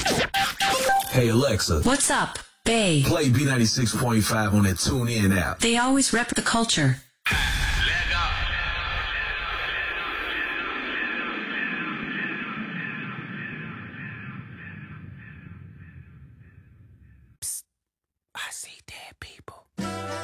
Hey Alexa, What's up, Bay? play B96.5 on that TuneIn app. They always rep the culture. I see dead people.